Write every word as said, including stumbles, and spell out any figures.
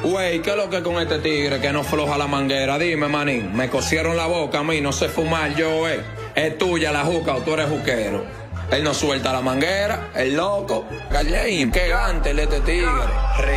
Güey, ¿qué es lo que con este tigre que no floja la manguera? Dime, manín, me cosieron la boca a mí, no sé fumar yo, eh. Es tuya la juca o tú eres juquero. Él no suelta la manguera, el loco. Gallín, qué gante este tigre.